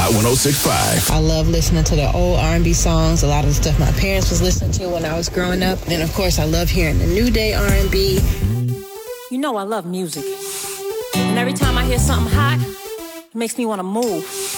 Hot 106.5. I love listening to the old R&B songs, a lot of the stuff my parents was listening to when I was growing up. And of course, I love hearing the new day R&B. You know I love music. And every time I hear something hot, it makes me want to move.